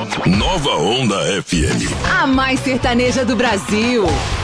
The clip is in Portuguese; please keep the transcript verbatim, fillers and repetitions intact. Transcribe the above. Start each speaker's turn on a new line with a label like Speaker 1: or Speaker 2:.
Speaker 1: Nova Onda F M.
Speaker 2: A mais sertaneja do Brasil.